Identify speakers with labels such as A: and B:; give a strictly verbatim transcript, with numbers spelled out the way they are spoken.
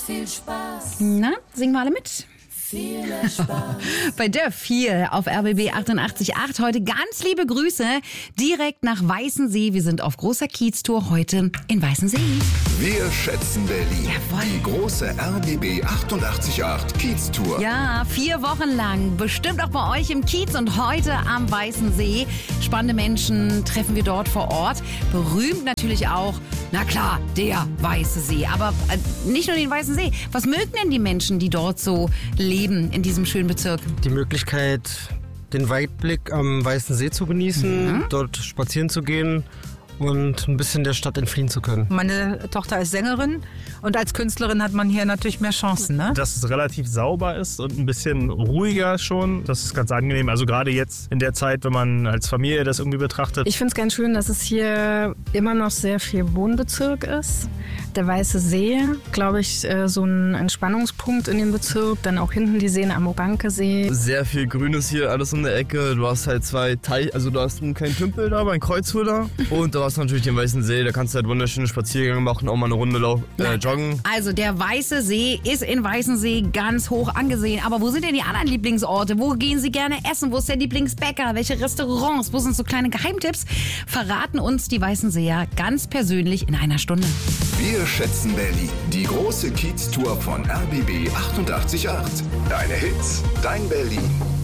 A: viel Spaß.
B: Na, singen wir alle mit?
A: Viel Spaß.
B: Bei Dörf hier auf R B B achtundachtzig Komma acht. Heute ganz liebe Grüße direkt nach Weißensee. Wir sind auf großer Kieztour heute in Weißensee.
C: Wir schätzen Berlin.
B: Jawohl.
C: Die große R B B achtundachtzig Komma acht Kieztour.
B: Ja, vier Wochen lang. Bestimmt auch bei euch im Kiez und heute am Weißensee. Spannende Menschen treffen wir dort vor Ort. Berühmt natürlich auch, na klar, der Weiße See. Aber äh, nicht nur den Weißen See. Was mögen denn die Menschen, die dort so leben in diesem schönen Bezirk?
D: Die Möglichkeit, den Weitblick am Weißen See zu genießen, mhm. dort spazieren zu gehen und ein bisschen der Stadt entfliehen zu können.
E: Meine Tochter ist Sängerin und als Künstlerin hat man hier natürlich mehr Chancen, ne?
F: Dass es relativ sauber ist und ein bisschen ruhiger schon, das ist ganz angenehm. Also gerade jetzt in der Zeit, wenn man als Familie das irgendwie betrachtet.
G: Ich finde es ganz schön, dass es hier immer noch sehr viel Wohnbezirk ist. Der Weiße See, glaube ich, so ein Entspannungspunkt in dem Bezirk. Dann auch hinten die Seen am Oranke-See.
H: Sehr viel Grünes hier, alles um der Ecke. Du hast halt zwei Teich, also du hast einen kleinen Tümpel da, ein Kreuzhöhl da. Und da hast du natürlich den Weißen See, da kannst du halt wunderschöne Spaziergänge machen, auch mal eine Runde lau- äh, joggen.
B: Also der Weiße See ist in Weißensee ganz hoch angesehen. Aber wo sind denn die anderen Lieblingsorte? Wo gehen Sie gerne essen? Wo ist der Lieblingsbäcker? Welche Restaurants? Wo sind so kleine Geheimtipps? Verraten uns die Weißenseer ganz persönlich in einer Stunde.
C: Wir schätzen Berlin. Die große Kieztour von R B B achtundachtzig Komma acht. Deine Hits, dein Berlin.